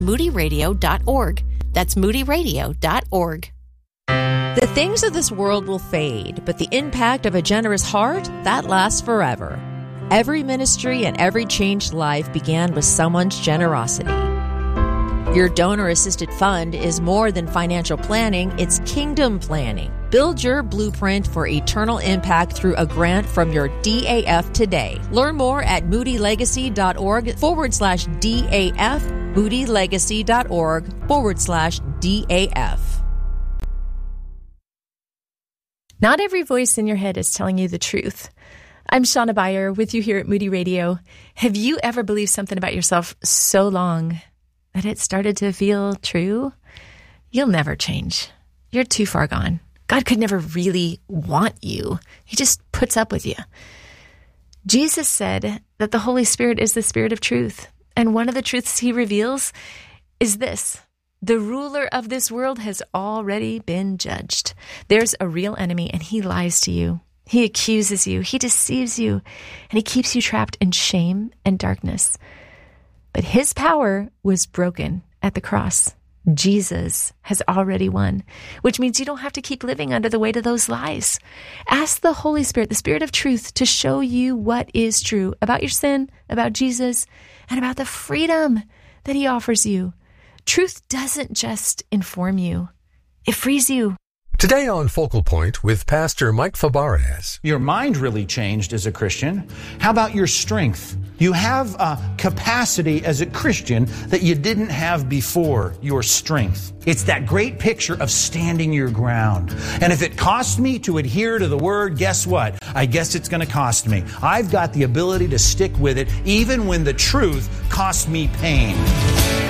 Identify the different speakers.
Speaker 1: moodyradio.org. That's moodyradio.org.
Speaker 2: The things of this world will fade, but the impact of a generous heart, that lasts forever. Every ministry and every changed life began with someone's generosity. Your donor-assisted fund is more than financial planning, it's kingdom planning. Build your blueprint for eternal impact through a grant from your DAF today. Learn more at moodylegacy.org/DAF, moodylegacy.org/DAF.
Speaker 3: Not every voice in your head is telling you the truth. I'm Shauna Beyer with you here at Moody Radio. Have you ever believed something about yourself so long that it started to feel true? You'll never change. You're too far gone. God could never really want you. He just puts up with you. Jesus said that the Holy Spirit is the Spirit of truth. And one of the truths he reveals is this: the ruler of this world has already been judged. There's a real enemy, and he lies to you. He accuses you. He deceives you. And he keeps you trapped in shame and darkness. But his power was broken at the cross. Jesus has already won, which means you don't have to keep living under the weight of those lies. Ask the Holy Spirit, the Spirit of truth, to show you what is true about your sin, about Jesus, and about the freedom that he offers you. Truth doesn't just inform you. It frees you.
Speaker 4: Today on Focal Point with Pastor Mike Fabarez.
Speaker 5: Your mind really changed as a Christian. How about your strength? You have a capacity as a Christian that you didn't have before, your strength. It's that great picture of standing your ground. And if it costs me to adhere to the word, guess what? I guess it's going to cost me. I've got the ability to stick with it even when the truth costs me pain.